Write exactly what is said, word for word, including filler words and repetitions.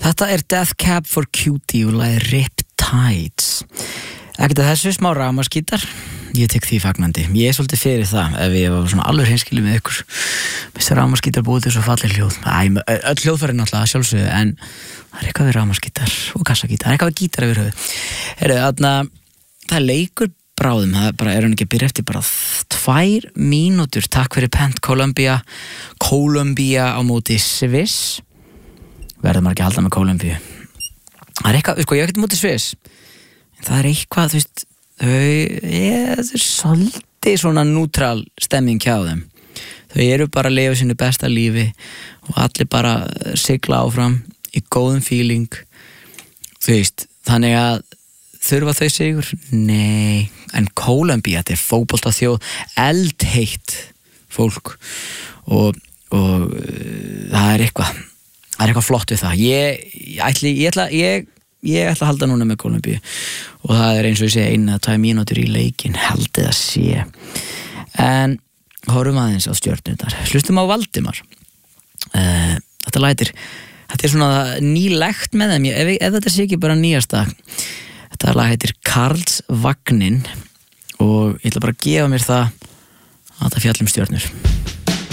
Þetta er Death Cab for Cutie og lagið Riptides. Ekkert að þessu smá rafmagnsgítar. Ég tek því fagnandi. Ég er svolítið fyrir það ef ég var svona alveg hreinskilið með ykkur. Mister rafmagnsgítar búið til svo falleg hljóð. Æ, öll hljóðfæri náttúrulega sjálfsögðu, en það er eitthvað við rafmagnsgítar og kassagítar. Það er eitthvað við gítar yfir höfuð. Heyrðu, þarna, það er leikur bráðum. Það bara er hann ekki að byrja eftir bara tvær mínútur. Takk fyrir Pent Columbia. Columbia á móti Sviss. Verður maður ekki að halda með Kólumbíu. Það er eitthvað, sko, ég hef ekkert móti Sviss. En það er eitthvað, þú veist, þau, ég, það er svolítið svona nútral stemming hjá þeim. Þau eru bara að lifa sínu besta lífi og allir bara sigla áfram í góðum feeling. Þú veist, þannig að þurfa þau sigur? Nei, en Kólumbía, þetta er fótboltaþjóð, eldheitt fólk og, og það er eitthvað. Það er eitthvað flott við það. Ég, ég, ætli, ég, ætla, ég, ég ætla að halda núna með Kólumbíu og það er eins og ég sé einu eða tvær mínútur í leikinn, haldið að sé. En horfum aðeins á stjörnurnar. Hlustum á Valdimar. Uh, þetta lætir, þetta er svona nýlegt með þeim, ef, ef þetta sé ekki bara nýjasta. Þetta lag heitir Karlsvagnin og ég ætla bara að gefa mér það að þetta fjallum stjörnur.